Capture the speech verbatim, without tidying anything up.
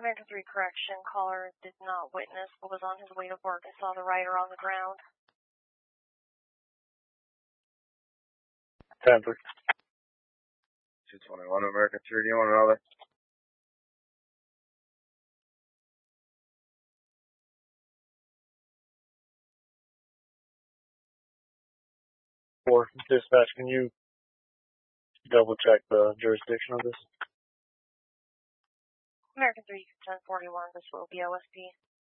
American three correction, caller did not witness but was on his way to work and saw the rider on the ground. ten three. two twenty-one, American three, do you want another? Four, dispatch, can you double check the jurisdiction of this? American three, ten forty-one, this will be O S P.